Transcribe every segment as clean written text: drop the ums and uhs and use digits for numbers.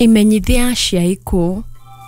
Imenyithia ciaiko.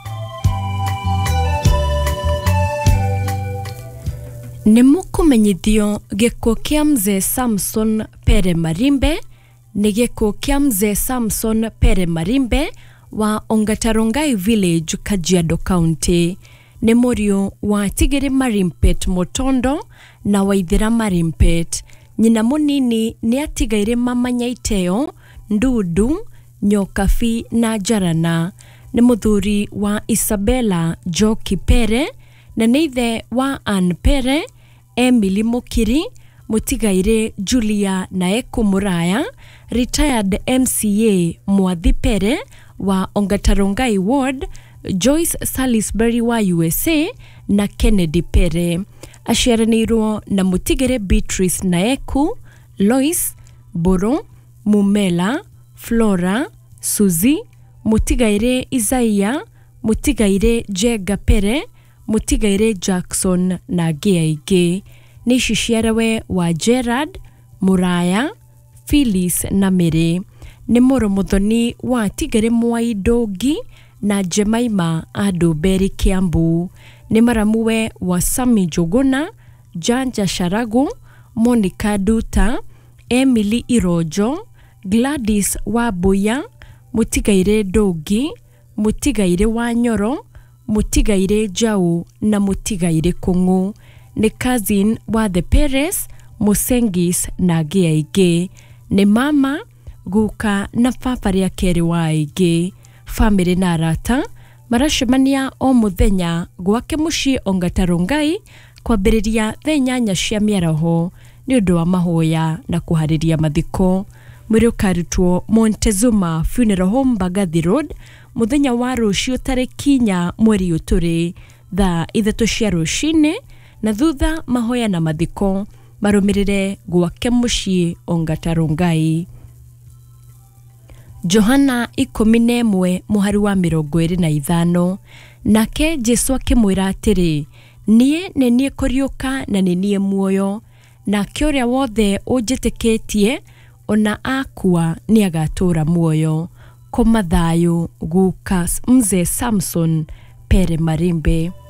Nimukumenyithio gikuo kia mzee Samson Pere Marimbe ni gikuo kia mzee Samson Pere Marimbe wa Ongatarongai Village, Kajiado County. Ni murio wa Tigiri Marimpet Motondo na Waithira Marimpet. Nyina munini ni atigaire mama Nyaiteo, Ndudu, Nyokafi na Jarana. Ni muthuri wa Isabella Joki Pere na neithe wa Ann Pere, Emily Mukiri, mutigaire Julia Naeku Muraya, retired MCA Mwathi Pere wa Ongatarongai Ward, Joyce Salisbury wa USA na Kennedy Pere. Aciaranirwo na mutigire Beatrice Naeku, Lois, Boro, Mumela, Flora, Suzy, mutigaire Isaiah, mutigaire Jega Pere, mutigaire Jackson na Giaige. Ni ciciarawe wa Gerard, Muraya, Phyllis na Mary. Ni moro muthoni wa Tigere Mwaidogi na Jemaima Adoberi Kiambu. Ni maramuwe wa Sami Jogona, Janja Sharagu, Monica Duta, Emily Irojo, Gladys Wabuya, mutigaire Dogi, mutigaire Wanyoro, mutigaire Jau na mutigaire Kungu. Ni cousin wa the Perez, Musengis na Giaige. Ni mama, guka na papari akeri wa Aige. Family na arata maracemania o muthenya gwake mucii Ongatarongai kwambiriria thenyanya cia miaraho ni undu wa mahoya na kuhariria mathiko. Mwiri ukarutwo Montezuma Funeral Home, Mbagathi Road, muthenya wa rucio tariki 4 mweri uturi thaa 3 cia rucini, na thutha mahoya na mathiko marumirire gwake mucii Ongatarongai. Johana 11 muhari wa 25 nake Jesu akimwira atiri, nie nenie kuriuka na nenie muoyo, na kioria wothe ujiteketie ona akua ni agatura muoyo. Koma thayo, guka mzee Samson Pere Marimbe.